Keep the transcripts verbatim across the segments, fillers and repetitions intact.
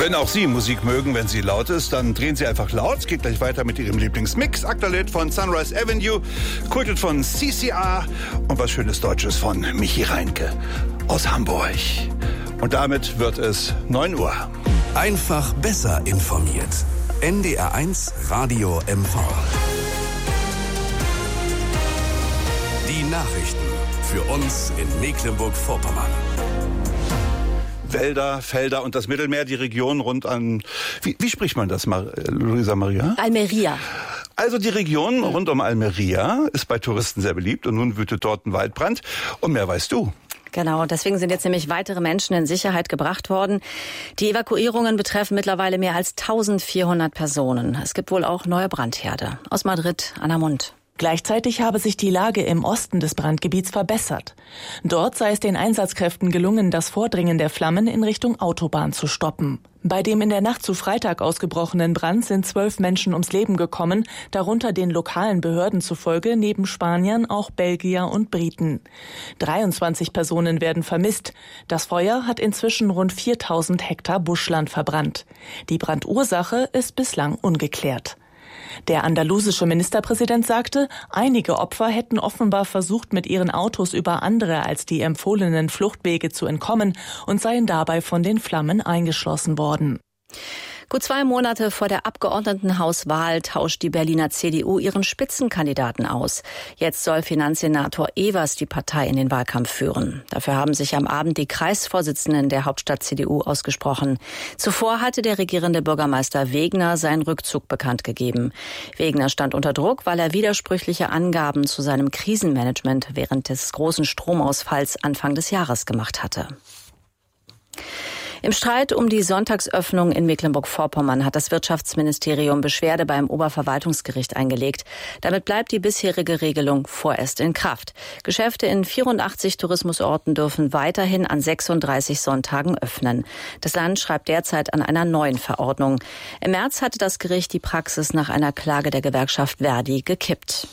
Wenn auch Sie Musik mögen, wenn sie laut ist, dann drehen Sie einfach laut. Es geht gleich weiter mit Ihrem Lieblingsmix. Aktuell von Sunrise Avenue, Kultet von C C A und was Schönes Deutsches von Michi Reinke aus Hamburg. Und damit wird es neun Uhr. Einfach besser informiert. N D R eins Radio M V. Die Nachrichten für uns in Mecklenburg-Vorpommern. Wälder, Felder und das Mittelmeer, die Region rund an, wie, wie spricht man das, Mar- Luisa Maria? Almeria. Also die Region rund um Almeria ist bei Touristen sehr beliebt und nun wütet dort ein Waldbrand. Und mehr weißt du. Genau, deswegen sind jetzt nämlich weitere Menschen in Sicherheit gebracht worden. Die Evakuierungen betreffen mittlerweile mehr als eintausendvierhundert Personen. Es gibt wohl auch neue Brandherde. Aus Madrid, Anna Mund. Gleichzeitig habe sich die Lage im Osten des Brandgebiets verbessert. Dort sei es den Einsatzkräften gelungen, das Vordringen der Flammen in Richtung Autobahn zu stoppen. Bei dem in der Nacht zu Freitag ausgebrochenen Brand sind zwölf Menschen ums Leben gekommen, darunter den lokalen Behörden zufolge neben Spaniern auch Belgier und Briten. dreiundzwanzig Personen werden vermisst. Das Feuer hat inzwischen rund viertausend Hektar Buschland verbrannt. Die Brandursache ist bislang ungeklärt. Der andalusische Ministerpräsident sagte, einige Opfer hätten offenbar versucht, mit ihren Autos über andere als die empfohlenen Fluchtwege zu entkommen und seien dabei von den Flammen eingeschlossen worden. Gut zwei Monate vor der Abgeordnetenhauswahl tauscht die Berliner C D U ihren Spitzenkandidaten aus. Jetzt soll Finanzsenator Evers die Partei in den Wahlkampf führen. Dafür haben sich am Abend die Kreisvorsitzenden der Hauptstadt-C D U ausgesprochen. Zuvor hatte der regierende Bürgermeister Wegner seinen Rückzug bekannt gegeben. Wegner stand unter Druck, weil er widersprüchliche Angaben zu seinem Krisenmanagement während des großen Stromausfalls Anfang des Jahres gemacht hatte. Im Streit um die Sonntagsöffnung in Mecklenburg-Vorpommern hat das Wirtschaftsministerium Beschwerde beim Oberverwaltungsgericht eingelegt. Damit bleibt die bisherige Regelung vorerst in Kraft. Geschäfte in vierundachtzig Tourismusorten dürfen weiterhin an sechsunddreißig Sonntagen öffnen. Das Land schreibt derzeit an einer neuen Verordnung. Im März hatte das Gericht die Praxis nach einer Klage der Gewerkschaft Verdi gekippt.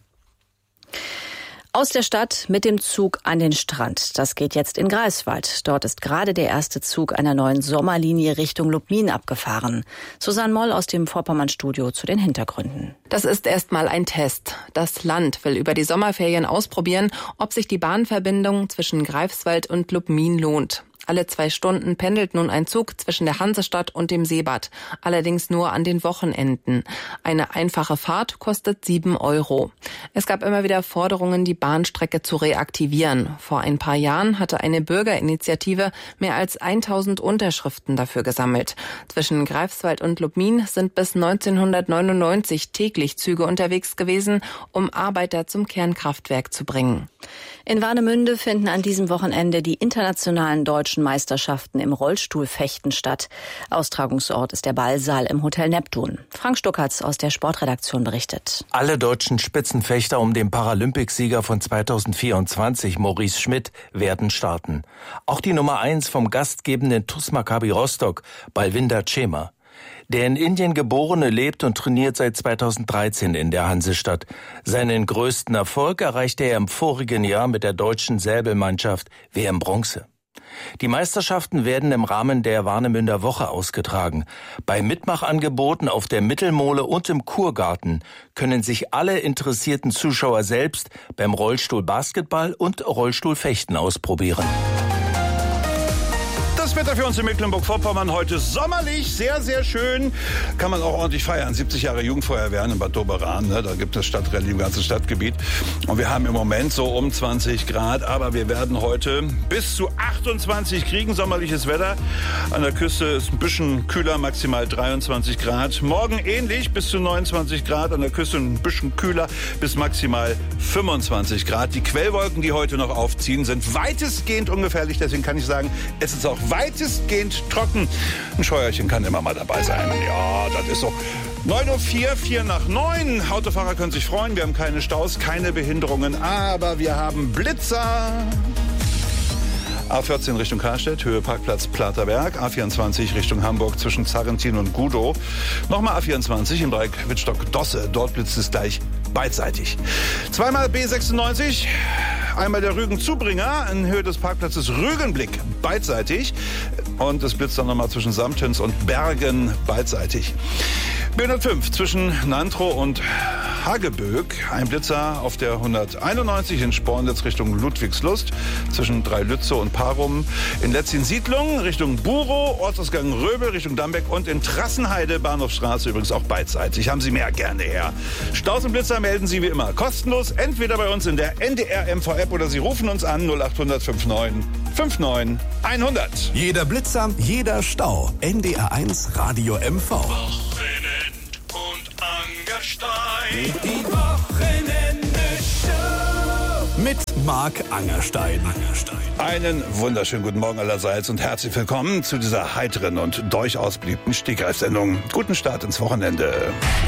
Aus der Stadt mit dem Zug an den Strand. Das geht jetzt in Greifswald. Dort ist gerade der erste Zug einer neuen Sommerlinie Richtung Lubmin abgefahren. Susanne Moll aus dem Vorpommern-Studio zu den Hintergründen. Das ist erstmal ein Test. Das Land will über die Sommerferien ausprobieren, ob sich die Bahnverbindung zwischen Greifswald und Lubmin lohnt. Alle zwei Stunden pendelt nun ein Zug zwischen der Hansestadt und dem Seebad, allerdings nur an den Wochenenden. Eine einfache Fahrt kostet sieben Euro. Es gab immer wieder Forderungen, die Bahnstrecke zu reaktivieren. Vor ein paar Jahren hatte eine Bürgerinitiative mehr als tausend Unterschriften dafür gesammelt. Zwischen Greifswald und Lubmin sind bis neunzehnhundertneunundneunzig täglich Züge unterwegs gewesen, um Arbeiter zum Kernkraftwerk zu bringen. In Warnemünde finden an diesem Wochenende die internationalen deutschen Meisterschaften im Rollstuhlfechten statt. Austragungsort ist der Ballsaal im Hotel Neptun. Frank Stuckertz aus der Sportredaktion berichtet. Alle deutschen Spitzenfechter um den Paralympicsieger von zweitausendvierundzwanzig, Maurice Schmidt, werden starten. Auch die Nummer eins vom gastgebenden T U S Maccabi Rostock, Balwinder Cema. Der in Indien geborene lebt und trainiert seit zweitausenddreizehn in der Hansestadt. Seinen größten Erfolg erreichte er im vorigen Jahr mit der deutschen Säbelmannschaft W M Bronze. Die Meisterschaften werden im Rahmen der Warnemünder Woche ausgetragen. Bei Mitmachangeboten auf der Mittelmole und im Kurgarten können sich alle interessierten Zuschauer selbst beim Rollstuhlbasketball und Rollstuhlfechten ausprobieren. Das Wetter für uns in Mecklenburg-Vorpommern heute sommerlich, sehr, sehr schön. Kann man auch ordentlich feiern. siebzig Jahre Jugendfeuerwehren in Bad Doberan, ne? Da gibt es Stadtrallye im ganzen Stadtgebiet. Und wir haben im Moment so um zwanzig Grad, aber wir werden heute bis zu achtundzwanzig kriegen, sommerliches Wetter. An der Küste ist ein bisschen kühler, maximal dreiundzwanzig Grad. Morgen ähnlich, bis zu neunundzwanzig Grad. An der Küste ein bisschen kühler, bis maximal fünfundzwanzig Grad. Die Quellwolken, die heute noch aufziehen, sind weitestgehend ungefährlich. Deswegen kann ich sagen, es ist auch weitestgehend trocken. Ein Scheuerchen kann immer mal dabei sein. Ja, das ist so. neun Uhr vier, vier nach neun. Autofahrer können sich freuen. Wir haben keine Staus, keine Behinderungen, aber wir haben Blitzer. A vierzehn Richtung Karstedt, Höhe Parkplatz Platerberg. A vierundzwanzig Richtung Hamburg zwischen Zarrentin und Gudow. Nochmal A vierundzwanzig im Dreieck Wittstock-Dosse. Dort blitzt es gleich beidseitig. Zweimal B sechsundneunzig. Einmal der Rügen-Zubringer in Höhe des Parkplatzes Rügenblick beidseitig. Und es blitzt dann nochmal zwischen Samtens und Bergen beidseitig. B hundertfünf zwischen Nantrow und Hageböck. Ein Blitzer auf der hunderteinundneunzig in Spornitz Richtung Ludwigslust zwischen Dreilütze und Parum. In Letzin-Siedlung Richtung Burow, Ortsausgang Röbel Richtung Dambeck und in Trassenheide, Bahnhofstraße übrigens auch beidseitig. Haben Sie mehr gerne her. Staus und Blitzer melden Sie wie immer kostenlos, entweder bei uns in der N D R M V-App oder Sie rufen uns an null achthundert neunundfünfzig neunundfünfzig hundert. Jeder Blitzer, jeder Stau. N D R eins Radio M V. Wochenend und Angerstein. Die Wochenende-Show. Mit Marc Angerstein. Einen wunderschönen guten Morgen allerseits und herzlich willkommen zu dieser heiteren und durchaus beliebten Stegreifsendung. Guten Start ins Wochenende.